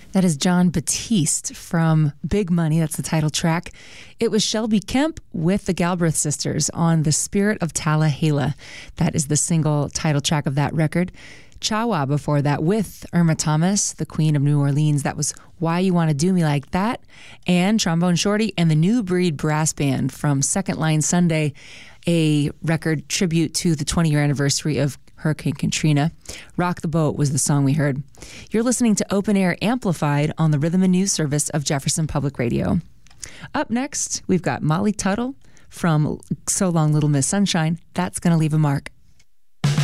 That is John Batiste from Big Money. That's the title track. It was Shelby Kemp with the Galbraith Sisters on The Spirit of Tallahassee. That is the single title track of that record. Cha-Wa before that with Irma Thomas, the Queen of New Orleans. That was Why You Want to Do Me Like That. And Trombone Shorty and the New Breed Brass Band from Second Line Sunday, a record tribute to the 20-year anniversary of Hurricane Katrina. Rock the Boat was the song we heard. You're listening to Open Air Amplified on the Rhythm and News Service of Jefferson Public Radio. Up next, we've got Molly Tuttle from So Long Little Miss Sunshine. That's Gonna Leave a Mark.